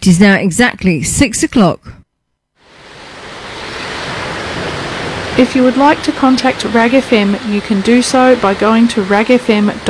It is now exactly 6 o'clock. If you would like to contact RAG FM, you can do so by going to ragfm.org.au.